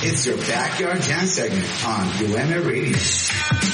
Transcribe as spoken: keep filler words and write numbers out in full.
It's your Backyard Jam segment on U M A Radio.